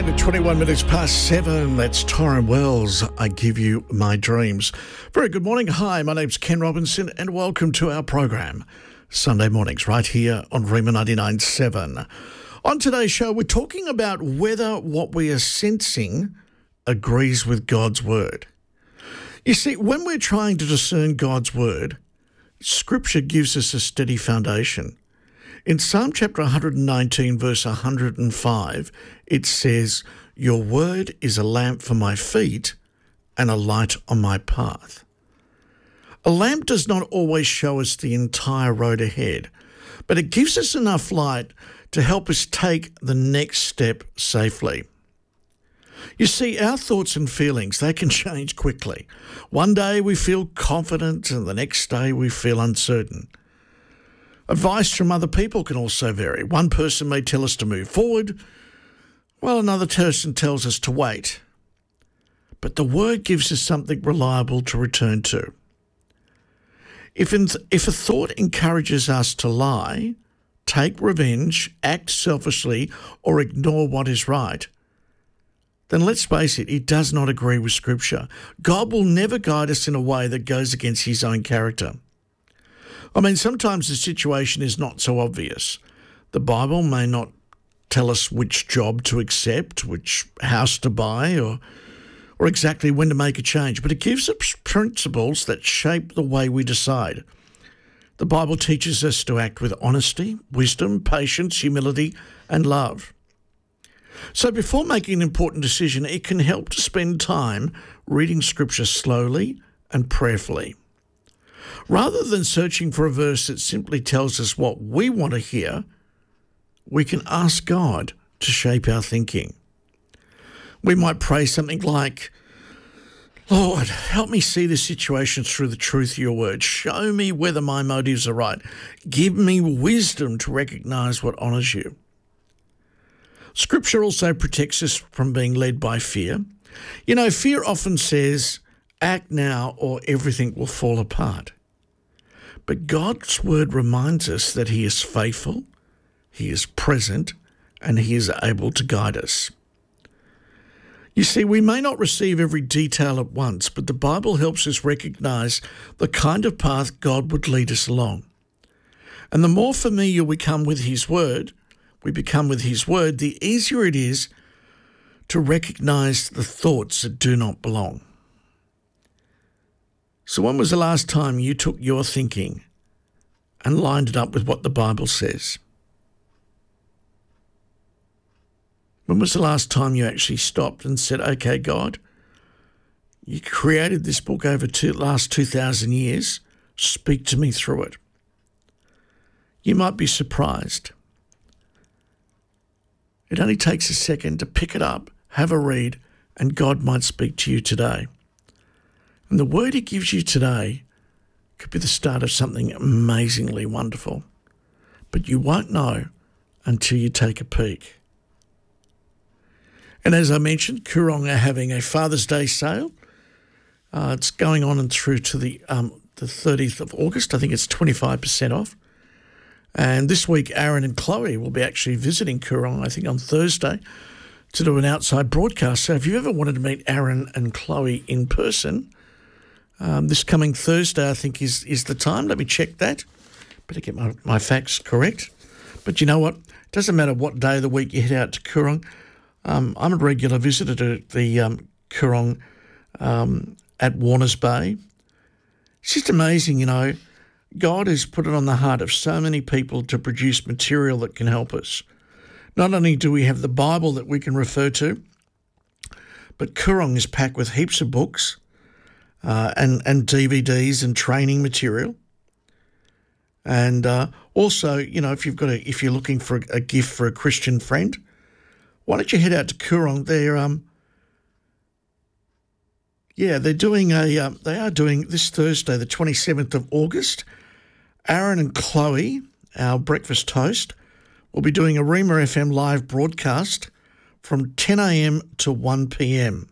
And at 21 minutes past 7, that's Torrin Wells, I Give You My Dreams. Very good morning. Hi, my name's Ken Robinson and welcome to our program, Sunday mornings, right here on Rima 99.7. On today's show, we're talking about whether what we are sensing agrees with God's word. You see, when we're trying to discern God's word, Scripture gives us a steady foundation. In Psalm chapter 119, verse 105, it says, "Your word is a lamp for my feet and a light on my path." A lamp does not always show us the entire road ahead, but it gives us enough light to help us take the next step safely. You see, our thoughts and feelings, they can change quickly. One day we feel confident and the next day we feel uncertain. Advice from other people can also vary. One person may tell us to move forward, while another person tells us to wait. But the word gives us something reliable to return to. If a thought encourages us to lie, take revenge, act selfishly, or ignore what is right, then let's face it, it does not agree with Scripture. God will never guide us in a way that goes against his own character. I mean, sometimes the situation is not so obvious. The Bible may not tell us which job to accept, which house to buy, or exactly when to make a change, but it gives us principles that shape the way we decide. The Bible teaches us to act with honesty, wisdom, patience, humility, and love. So before making an important decision, it can help to spend time reading Scripture slowly and prayerfully. Rather than searching for a verse that simply tells us what we want to hear, we can ask God to shape our thinking. We might pray something like, "Lord, help me see the situation through the truth of your word. Show me whether my motives are right. Give me wisdom to recognize what honors you." Scripture also protects us from being led by fear. You know, fear often says, act now or everything will fall apart. But God's word reminds us that he is faithful, he is present, and he is able to guide us. You see, we may not receive every detail at once, but the Bible helps us recognize the kind of path God would lead us along. And the more familiar we become with his word, the easier it is to recognize the thoughts that do not belong. So when was the last time you took your thinking and lined it up with what the Bible says? When was the last time you actually stopped and said, okay, God, you created this book over last 2,000 years. Speak to me through it. You might be surprised. It only takes a second to pick it up, have a read, and God might speak to you today. And the word he gives you today could be the start of something amazingly wonderful. But you won't know until you take a peek. And as I mentioned, Koorong are having a Father's Day sale. It's going on and through to the 30th of August. I think it's 25% off. And this week, Aaron and Chloe will be actually visiting Koorong, I think on Thursday, to do an outside broadcast. So if you ever wanted to meet Aaron and Chloe in person, this coming Thursday, I think, is the time. Let me check that. Better get my facts correct. But you know what? It doesn't matter what day of the week you head out to Koorong. I'm a regular visitor to the Koorong at Warners Bay. It's just amazing, you know. God has put it on the heart of so many people to produce material that can help us. Not only do we have the Bible that we can refer to, but Koorong is packed with heaps of books and DVDs and training material. And also, you know, if you're looking for a gift for a Christian friend, why don't you head out to Koorong? They are doing this Thursday, the 27th of August. Aaron and Chloe, our breakfast host, will be doing a Rima FM live broadcast from 10 a.m. to 1 p.m.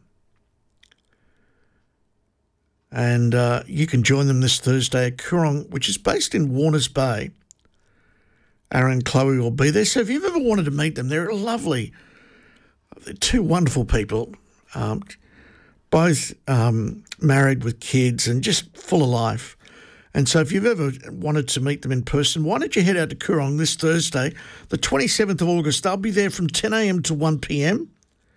And you can join them this Thursday at Koorong, which is based in Warners Bay. Aaron and Chloe will be there. So if you've ever wanted to meet them, they're a lovely They're two wonderful people, both married with kids and just full of life. And so if you've ever wanted to meet them in person, why don't you head out to Coorong this Thursday, the 27th of August. They'll be there from 10 a.m. to 1 p.m.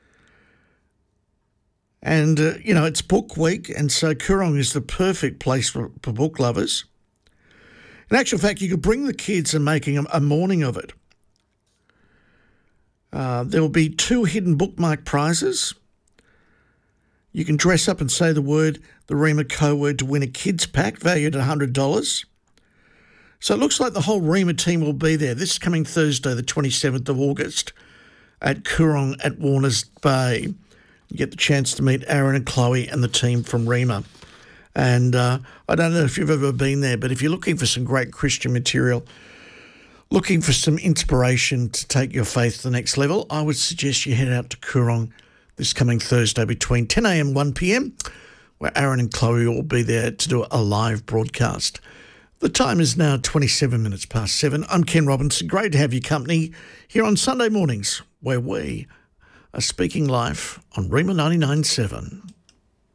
And, it's book week, and so Coorong is the perfect place for book lovers. In actual fact, you could bring the kids and making a morning of it. There will be 2 hidden bookmark prizes. You can dress up and say the Rima code word to win a kids pack valued at $100. So it looks like the whole Rima team will be there this coming Thursday, the 27th of August, at Coorong at Warners Bay. You get the chance to meet Aaron and Chloe and the team from Rima. And I don't know if you've ever been there, but if you're looking for some great Christian material, looking for some inspiration to take your faith to the next level, I would suggest you head out to Coorong this coming Thursday between 10 a.m. and 1 p.m, where Aaron and Chloe will be there to do a live broadcast. The time is now 27 minutes past 7. I'm Ken Robinson. Great to have your company here on Sunday mornings, where we are speaking life on Rima 99.7.